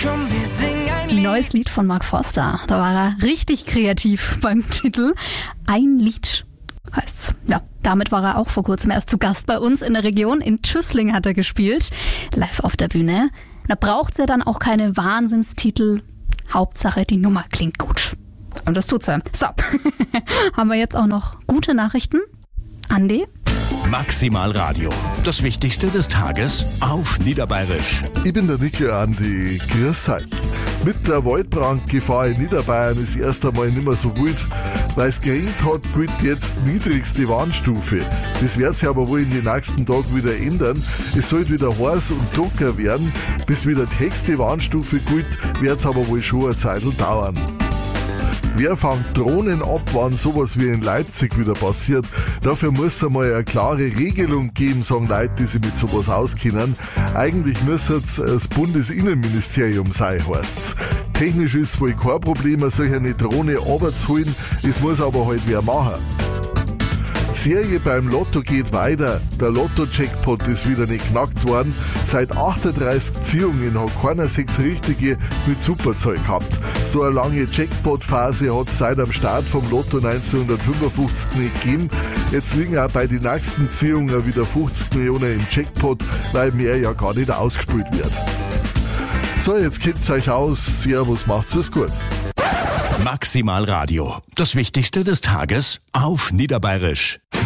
Komm, wir singen ein Lied. Neues Lied von Mark Forster. Da war er richtig kreativ beim Titel. Ein Lied heißt's. Ja, damit war er auch vor kurzem erst zu Gast bei uns in der Region. In Tüßling hat er gespielt, live auf der Bühne. Da braucht's ja dann auch keine Wahnsinnstitel. Hauptsache, die Nummer klingt gut. Und das tut's ja. So, haben wir jetzt auch noch gute Nachrichten? Andi? Maximal Radio. Das Wichtigste des Tages auf Niederbayerisch. Ich bin der Nickel Andi. Grüß euch. Mit der Waldbrandgefahr in Niederbayern ist erst einmal nicht mehr so wild. Weil es geregnet hat, gilt jetzt niedrigste Warnstufe. Das wird sich aber wohl in den nächsten Tagen wieder ändern. Es soll wieder heiß und trocken werden. Bis wieder die höchste Warnstufe gilt, wird es aber wohl schon eine Zeit dauern. Wer fängt Drohnen ab, wann sowas wie in Leipzig wieder passiert? Dafür muss es einmal eine klare Regelung geben, sagen Leute, die sich mit sowas auskennen. Eigentlich müsste es das Bundesinnenministerium sein, heißt's. Technisch ist wohl kein Problem, solch eine Drohne runterzuholen, es muss aber halt wer machen. Die Serie beim Lotto geht weiter. Der Lotto-Jackpot ist wieder nicht knackt worden. Seit 38 Ziehungen hat keiner 6 Richtige mit Superzeug gehabt. So eine lange Jackpot-Phase hat es seit dem Start vom Lotto 1955 nicht gegeben. Jetzt liegen auch bei den nächsten Ziehungen wieder 50 Millionen im Jackpot, weil mehr ja gar nicht ausgespielt wird. So, jetzt kennt's euch aus. Servus, macht's es gut. Maximal Radio. Das Wichtigste des Tages auf Niederbayerisch.